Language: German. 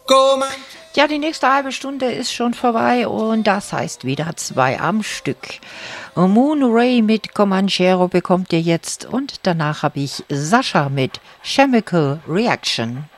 Ja, die nächste halbe Stunde ist schon vorbei und das heißt wieder 2 am Stück. Moon Ray mit Comanchero bekommt ihr jetzt und danach habe ich Sascha mit Chemical Reaction.